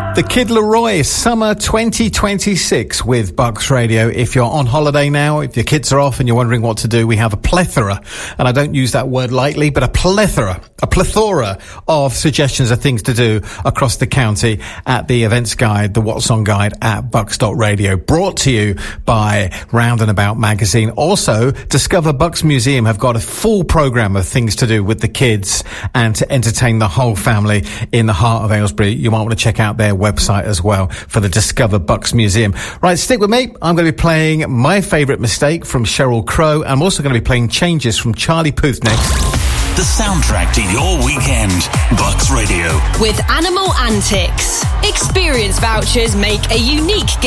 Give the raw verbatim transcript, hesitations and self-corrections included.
The Kid Laroi, Summer twenty twenty-six with Bucks Radio. If you're on holiday now, if your kids are off and you're wondering what to do, we have a plethora, and I don't use that word lightly, but a plethora, a plethora of suggestions of things to do across the county at the events guide, the What's On guide at bucks dot radio, brought to you by Round and About magazine. Also, Discover Bucks Museum have got a full programme of things to do with the kids and to entertain the whole family in the heart of Aylesbury. You might want to check out their website as well for the Discover Bucks Museum. Right, stick with me. I'm going to be playing My Favourite Mistake from Sheryl Crow. I'm also going to be playing Changes from Charlie Puth next. The soundtrack to your weekend. Bucks Radio. With Animal Antics. Experience vouchers make a unique gift